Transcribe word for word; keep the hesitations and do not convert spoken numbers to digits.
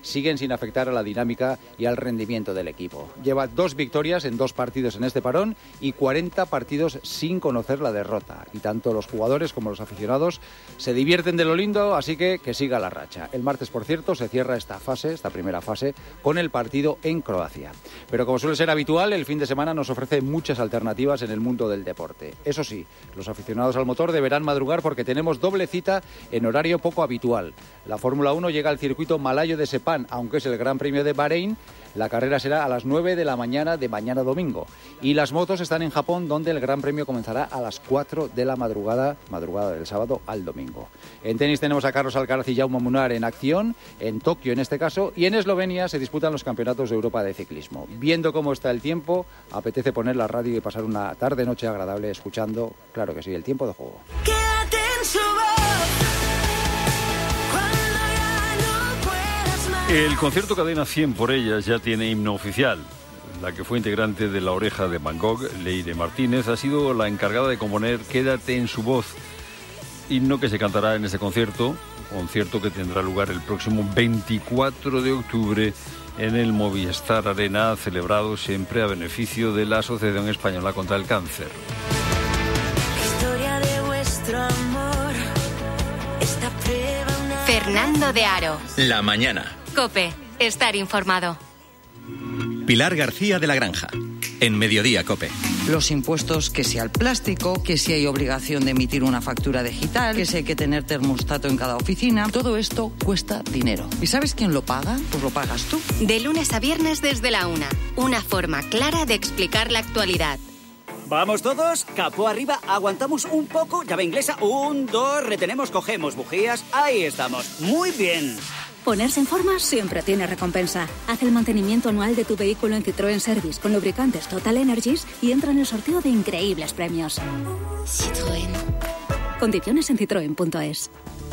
siguen sin afectar a la dinámica y al rendimiento del equipo. Lleva dos victorias en dos partidos en este parón y cuarenta partidos sin conocer la derrota. Y tanto los jugadores como los aficionados se divierten de lo lindo, así que que siga la racha. El martes, por cierto, se cierra esta fase, esta primera fase, con el partido en Croacia. Pero como suele ser habitual, el fin de semana nos ofrece muchas alternativas en el mundo del deporte. Eso sí, los aficionados al motor deberán madrugar porque tenemos doble cita en horario poco habitual. La Fórmula uno llega al circuito malayo de Sepang, aunque es el Gran Premio de Bahrein. La carrera será a las nueve de la mañana de mañana domingo. Y las motos están en Japón, donde el Gran Premio comenzará a las cuatro de la madrugada, madrugada del sábado al domingo. En tenis tenemos a Carlos Alcaraz y Jaume Munar en acción, en Tokio en este caso, y en Eslovenia se disputan los campeonatos de Europa de ciclismo. Viendo cómo está el tiempo, apetece poner la radio y pasar una tarde-noche agradable escuchando, claro que sí, el tiempo de juego. Quédate en su voz. El concierto Cadena cien por ellas ya tiene himno oficial. La que fue integrante de La Oreja de Van Gogh, Leire Martínez, ha sido la encargada de componer Quédate en su voz, himno que se cantará en ese concierto, concierto que tendrá lugar el próximo veinticuatro de octubre en el Movistar Arena, celebrado siempre a beneficio de la Asociación Española contra el Cáncer. Historia de vuestro amor, esta prueba una... Fernando de Aro. La mañana. COPE. Estar informado. Pilar García de la Granja. En Mediodía COPE. Los impuestos, que si al plástico, que si hay obligación de emitir una factura digital, que si hay que tener termostato en cada oficina, todo esto cuesta dinero. ¿Y sabes quién lo paga? Pues lo pagas tú. De lunes a viernes desde la una. Una forma clara de explicar la actualidad. Vamos todos, capó arriba, aguantamos un poco, llave inglesa, un, dos, retenemos, cogemos bujías, ahí estamos, muy bien. Ponerse en forma siempre tiene recompensa. Haz el mantenimiento anual de tu vehículo en Citroën Service con lubricantes Total Energies y entra en el sorteo de increíbles premios. Citroën. Condiciones en citroen punto es.